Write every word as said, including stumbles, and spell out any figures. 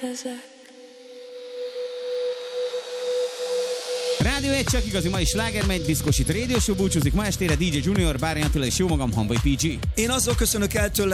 létezek. Rádió egy csak igazi mai sláger megy, diszkosít Radio Show búcsúzik ma estére, dé dzsé Junior, Bárányi Attila és jó magam, Hamvai pé gé. Én azzal köszönök el tőle,